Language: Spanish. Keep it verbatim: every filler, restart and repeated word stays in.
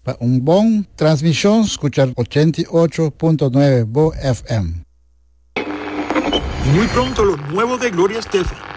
Para un buen transmisión, escuchar ochenta y ocho punto nueve Bo F M. Y muy pronto lo nuevo de Gloria Estefan.